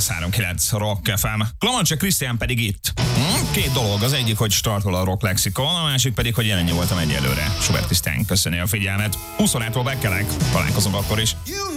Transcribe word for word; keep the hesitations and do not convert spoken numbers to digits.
három kilenc Rock ef em. Klamacsa Krisztián pedig itt. Hm? Két dolog, az egyik, hogy startol a Rock Lexikon, a másik pedig, hogy jelennyi voltam egyelőre. Schubert Krisztián köszöni a figyelmet. huszonhátról bekelek, találkozunk akkor is.